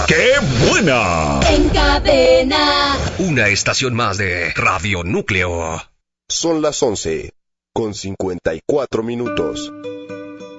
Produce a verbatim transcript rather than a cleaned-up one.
¡Qué buena! En Cadena. Una estación más de Radio Núcleo. Son las once, con cincuenta y cuatro minutos.